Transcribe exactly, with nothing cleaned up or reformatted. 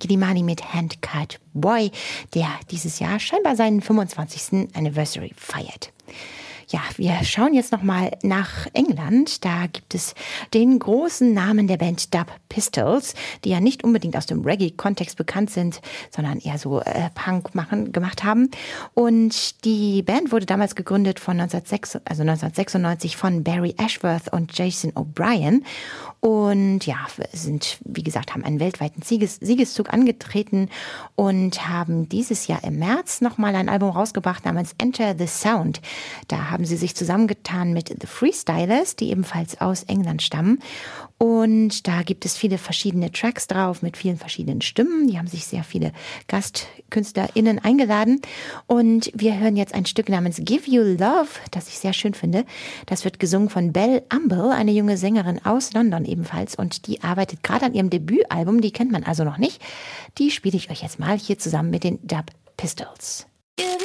Kilimani mit Handcut Boy, der dieses Jahr scheinbar seinen fünfundzwanzigsten Anniversary feiert. Ja, wir schauen jetzt nochmal nach England. Da gibt es den großen Namen der Band Dub Pistols, die ja nicht unbedingt aus dem Reggae-Kontext bekannt sind, sondern eher so äh, Punk machen, gemacht haben. Und die Band wurde damals gegründet von neunzehnhundertsechs, also neunzehnhundertsechsundneunzig von Barry Ashworth und Jason O'Brien. Und ja, sind, wie gesagt, haben einen weltweiten Sieges- Siegeszug angetreten und haben dieses Jahr im März nochmal ein Album rausgebracht namens Enter the Sound. Da haben sie sich zusammengetan mit The Freestylers, die ebenfalls aus England stammen. Und da gibt es viele verschiedene Tracks drauf mit vielen verschiedenen Stimmen. Die haben sich sehr viele GastkünstlerInnen eingeladen. Und wir hören jetzt ein Stück namens Give You Love, das ich sehr schön finde. Das wird gesungen von Belle Umble, eine junge Sängerin aus London ebenfalls. Und die arbeitet gerade an ihrem Debütalbum. Die kennt man also noch nicht. Die spiele ich euch jetzt mal hier zusammen mit den Dub Pistols.